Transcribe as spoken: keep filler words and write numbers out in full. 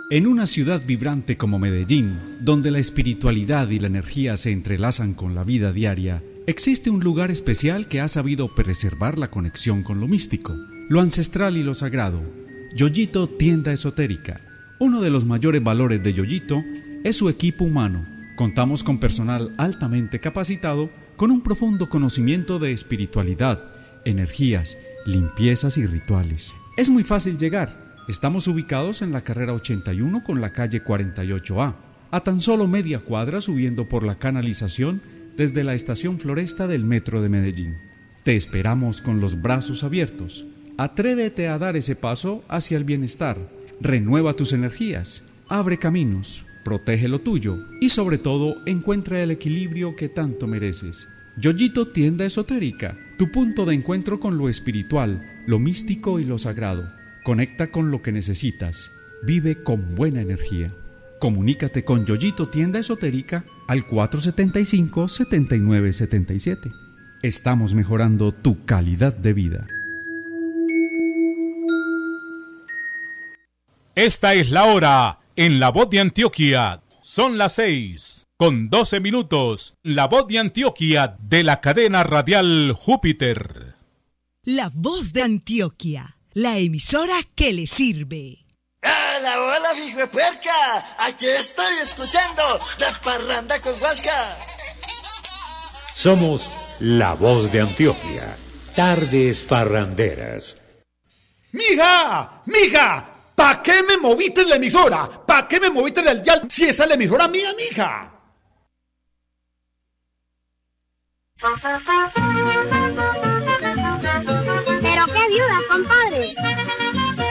En una ciudad vibrante como Medellín, donde la espiritualidad y la energía se entrelazan con la vida diaria, existe un lugar especial que ha sabido preservar la conexión con lo místico, lo ancestral y lo sagrado. Yoyito Tienda Esotérica. Uno de los mayores valores de Yoyito es su equipo humano. Contamos con personal altamente capacitado, con un profundo conocimiento de espiritualidad, energías, limpiezas y rituales. Es muy fácil llegar. Estamos ubicados en la carrera ochenta y uno con la calle cuarenta y ocho A, a tan solo media cuadra subiendo por la canalización desde la estación Floresta del Metro de Medellín. Te esperamos con los brazos abiertos. Atrévete a dar ese paso hacia el bienestar. Renueva tus energías, abre caminos, protege lo tuyo y sobre todo encuentra el equilibrio que tanto mereces. Yoyito Tienda Esotérica, tu punto de encuentro con lo espiritual, lo místico y lo sagrado. Conecta con lo que necesitas. Vive con buena energía. Comunícate con Yoyito Tienda Esotérica al cuatro siete cinco, siete nueve siete siete. Estamos mejorando tu calidad de vida. Esta es la hora en La Voz de Antioquia. Son las seis con doce minutos. La Voz de Antioquia de la cadena radial Júpiter. La Voz de Antioquia. La emisora que le sirve. ¡Hola, hola, hijo de puerca! Aquí estoy escuchando La Parranda con Huasca. Somos La Voz de Antioquia. Tardes parranderas. ¡Mija! ¡Mija! ¿Pa' qué me moviste la emisora? ¿Pa' qué me moviste el dial si esa es la emisora mía, mija?